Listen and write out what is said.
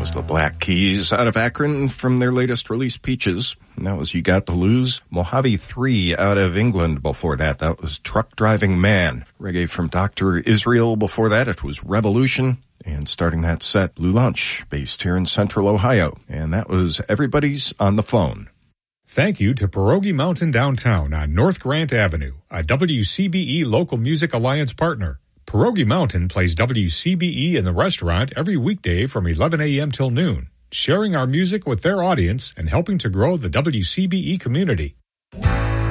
was the Black Keys out of Akron from their latest release, Peaches. And that was You Got to Lose. Mojave 3 out of England before that. That was Truck Driving Man. Reggae from Dr. Israel before that. It was Revolution. And starting that set, Blue Lunch, based here in Central Ohio. And that was Everybody's on the Phone. Thank you to Pierogi Mountain Downtown on North Grant Avenue, a WCBE Local Music Alliance partner. Pierogi Mountain plays WCBE in the restaurant every weekday from 11 a.m. till noon, sharing our music with their audience and helping to grow the WCBE community.